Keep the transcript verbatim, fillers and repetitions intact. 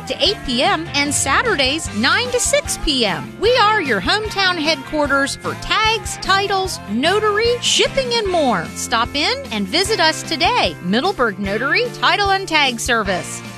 to eight p.m. and Saturdays nine to six p.m. We are your hometown headquarters for tags, titles, notary, shipping, and more. Stop in and visit us today. Middleburg Notary Title and Tag Service.